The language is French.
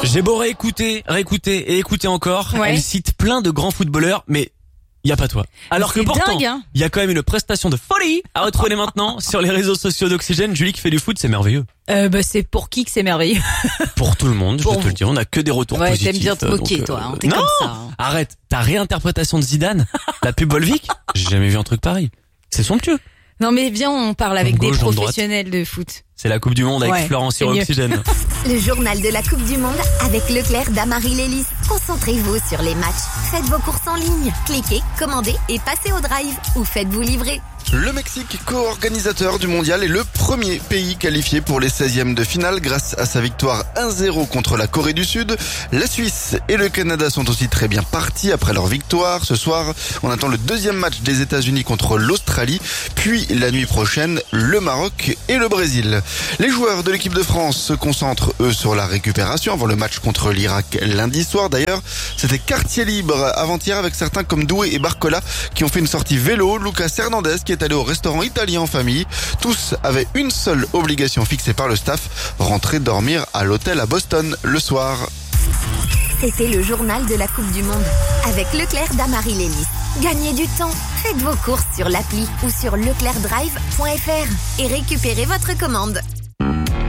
J'ai beau réécouter et écouter encore, Ouais. elle cite plein de grands footballeurs, mais y a pas toi. Alors que C'est pourtant, dingue, hein. il y a quand même une prestation de folie à retrouver maintenant sur les réseaux sociaux d'Oxygène. Julie qui fait du foot, c'est merveilleux. C'est pour qui que c'est merveilleux. Pour tout le monde, Pour je vais te le dire, on a que des retours Ouais, positifs. t'aimes bien te moquer, donc, toi. Hein, t'es non, comme ça. Hein. arrête. Ta réinterprétation de Zidane, la pub Volvic, j'ai jamais vu un truc pareil. C'est somptueux. Non mais viens, on parle avec Gauche, des droite. professionnels de foot. C'est la Coupe du Monde avec Ouais, Florent c'est sur mieux. Oxygène. Le journal de la Coupe du Monde avec Leclerc d'Amarie Lélis. Concentrez-vous sur les matchs. Faites vos courses en ligne. Cliquez, commandez et passez au drive. Ou faites-vous livrer. Le Mexique, co-organisateur du mondial, est le premier pays qualifié pour les 16e de finale grâce à sa victoire 1-0 contre la Corée du Sud. La Suisse et le Canada sont aussi très bien partis après leur victoire. Ce soir, on attend le deuxième match des États-Unis contre l'Australie, puis la nuit prochaine, le Maroc et le Brésil. Les joueurs de l'équipe de France se concentrent, eux, sur la récupération avant le match contre l'Irak lundi soir. D'ailleurs, c'était quartier libre avant-hier avec certains comme Doué et Barcola qui ont fait une sortie vélo. Lucas Hernandez qui est allé au restaurant italien en famille. Tous avaient une seule obligation fixée par le staff, rentrer dormir à l'hôtel à Boston le soir. C'était le journal de la Coupe du Monde avec Leclerc d'Amarie Lélis. Gagnez du temps. Faites vos courses sur l'appli ou sur leclercdrive.fr et récupérez votre commande.